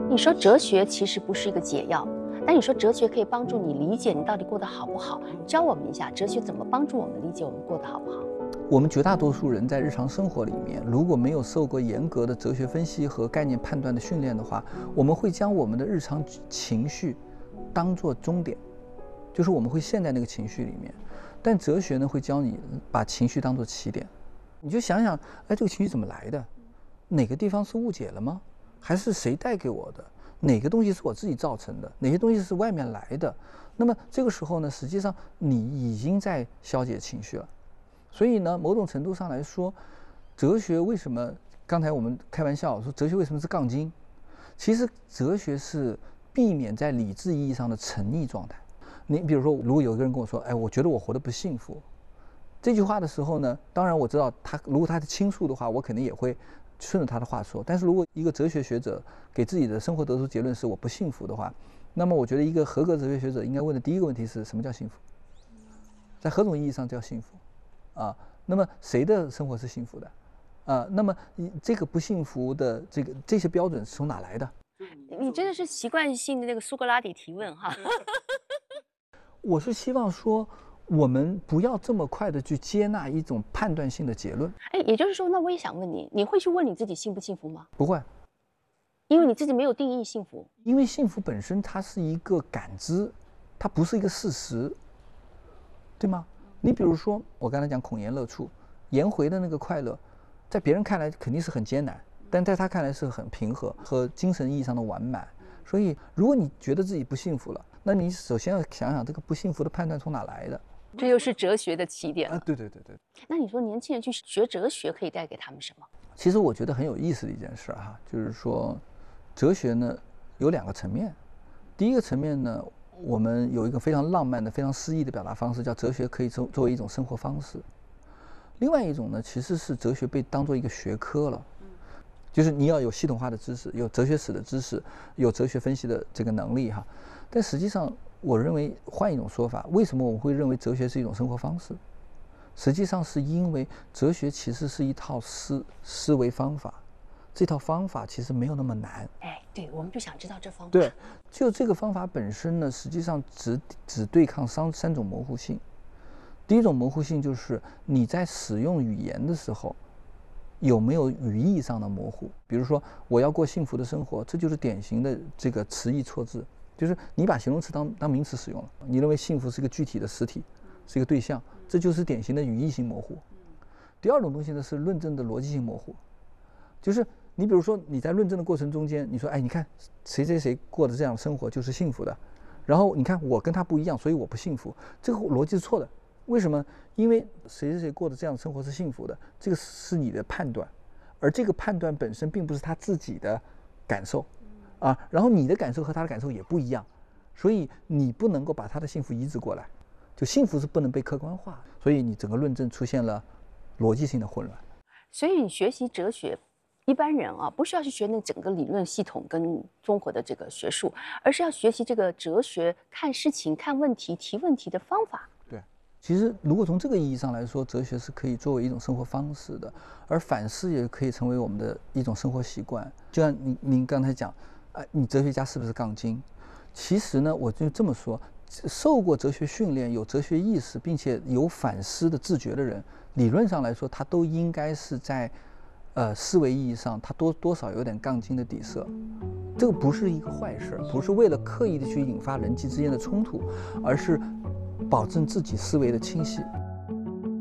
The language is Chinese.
你说哲学其实不是一个解药，但你说哲学可以帮助你理解你到底过得好不好。教我们一下，哲学怎么帮助我们理解我们过得好不好？ 我们绝大多数人在日常生活里面，如果没有受过严格的哲学分析和概念判断的训练的话，我们会将我们的日常情绪当作终点，就是我们会陷在那个情绪里面。但哲学呢，会教你把情绪当作起点，你就想想，哎，这个情绪怎么来的？哪个地方是误解了吗？还是谁带给我的？哪个东西是我自己造成的？哪些东西是外面来的？那么这个时候呢，实际上你已经在消解情绪了。所以呢，某种程度上来说，哲学为什么？刚才我们开玩笑说，哲学为什么是杠精？其实哲学是避免在理智意义上的沉溺状态。你比如说，如果有一个人跟我说：“哎，我觉得我活得不幸福。”这句话的时候呢，当然我知道他如果他的倾诉的话，我肯定也会顺着他的话说。但是如果一个哲学学者给自己的生活得出结论是我不幸福的话，那么我觉得一个合格哲学学者应该问的第一个问题是什么叫幸福？在何种意义上叫幸福？那么谁的生活是幸福的？那么这个不幸福的这些标准是从哪来的？ 你真的是习惯性的那个苏格拉底提问哈。 我是希望说，我们不要这么快的去接纳一种判断性的结论。 哎，也就是说，那我也想问你，你会去问你自己幸不幸福吗？ 不会， 因为你自己没有定义幸福。 因为幸福本身它是一个感知，它不是一个事实，对吗？你比如说，我刚才讲孔颜乐处，颜回的那个快乐，在别人看来肯定是很艰难，但在他看来是很平和和精神意义上的完满。所以，如果你觉得自己不幸福了，那你首先要想想这个不幸福的判断从哪来的。 这又是哲学的起点了。 对。 那你说年轻人去学哲学可以带给他们什么？ 其实我觉得很有意思的一件事哈，就是说，哲学呢有两个层面。第一个层面呢，我们有一个非常浪漫的、非常诗意的表达方式，叫哲学可以作为一种生活方式。另外一种呢，其实是哲学被当作一个学科了，就是你要有系统化的知识，有哲学史的知识，有哲学分析的这个能力哈。但实际上，我认为换一种说法，为什么我们会认为哲学是一种生活方式？实际上是因为哲学其实是一套思维方法，这套方法其实没有那么难。 哎，对，我们就想知道这方法。 对，就这个方法本身呢，实际上只对抗三种模糊性。第一种模糊性就是你在使用语言的时候，有没有语义上的模糊？比如说，我要过幸福的生活，这就是典型的这个词义错字，就是你把形容词当名词使用了，你认为幸福是一个具体的实体，是一个对象，这就是典型的语义性模糊。第二种东西呢是论证的逻辑性模糊，就是你比如说你在论证的过程中间，你说，哎，你看谁谁谁过的这样的生活就是幸福的，然后你看我跟他不一样，所以我不幸福，这个逻辑是错的。为什么？因为谁谁谁过的这样的生活是幸福的，这个是你的判断，而这个判断本身并不是他自己的感受然后你的感受和他的感受也不一样，所以你不能够把他的幸福移植过来，就幸福是不能被客观化，所以你整个论证出现了逻辑性的混乱。 所以你学习哲学，一般人不需要去学那整个理论系统跟综合的这个学术，而是要学习这个哲学看事情、看问题、提问题的方法。 对，其实如果从这个意义上来说，哲学是可以作为一种生活方式的，而反思也可以成为我们的一种生活习惯。就像您刚才讲，你哲学家是不是杠精？其实呢，我就这么说，受过哲学训练、有哲学意识，并且有反思的自觉的人，理论上来说，他都应该是在思维意义上，他多少有点杠精的底色。这个不是一个坏事，不是为了刻意的去引发人际之间的冲突，而是保证自己思维的清晰。